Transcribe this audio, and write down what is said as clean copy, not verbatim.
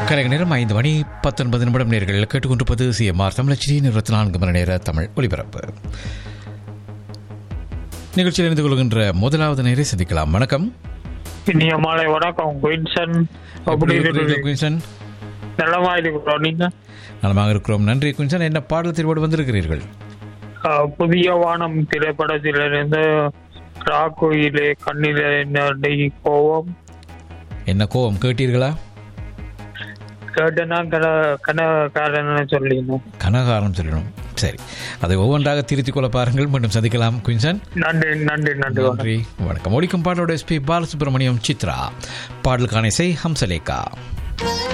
கலைஞர் நேரம் 5 மணி 19 நிமிடம். நேர்கள் கேட்டுக்கொண்டிருப்பது சிஎம்ஆர் தமிழச்சி 24 மணி நேர தமிழ் ஒலிபரப்பு நிகழ்ச்சியில் இணைந்து கொள்கின்ற முதலாவது நேரை சந்திக்கலாம். வணக்கம். இனிய மாலை வணக்கம் குயின்சன். குயின்சன், நலமா இருக்கிறோம். நீங்க? நலமாக இருக்கிறோம், நன்றி. குயின்சன், என்ன பாடல் திருவோடு வந்திருக்கிறீர்கள்? புதிய வானம் திரைப்படத்திலிருந்து ராக்குயிலே கண்ணிலே கோவம். என்ன கோவம் கேட்டீர்களா? கேட்டனா கனகாரன் சொல்லிடணும். கனகாரம் சொல்லணும். சரி, அதை ஒவ்வொன்றாக திருத்திக் கொள்ள பாருங்கள். மீண்டும் சந்திக்கலாம் குயின்சன். நன்றி நன்றி நன்றி நன்றி, வணக்கம். ஒழிக்கும் பாடலோட எஸ்பி பாலசுப்ரமணியம், சித்ரா. பாடலுக்கான இசை ஹம்சலேகா.